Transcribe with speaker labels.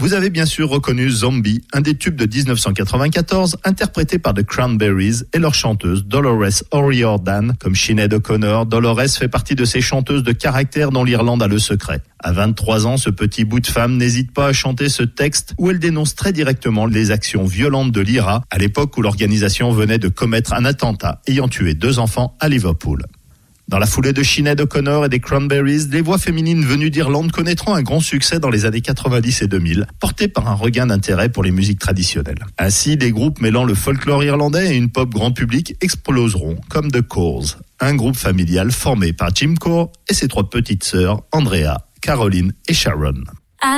Speaker 1: Vous avez bien sûr reconnu Zombie, un des tubes de 1994, interprété par The Cranberries et leur chanteuse Dolores O'Riordan. Comme Sinéad O'Connor, Dolores fait partie de ces chanteuses de caractère dont l'Irlande a le secret. À 23 ans, ce petit bout de femme n'hésite pas à chanter ce texte où elle dénonce très directement les actions violentes de l'IRA à l'époque où l'organisation venait de commettre un attentat ayant tué 2 enfants à Liverpool. Dans la foulée de Sinéad O'Connor et des Cranberries, les voix féminines venues d'Irlande connaîtront un grand succès dans les années 90 et 2000, portés par un regain d'intérêt pour les musiques traditionnelles. Ainsi, des groupes mêlant le folklore irlandais et une pop grand public exploseront, comme The Corrs, un groupe familial formé par Jim Corr et ses 3 petites sœurs, Andrea, Caroline et Sharon.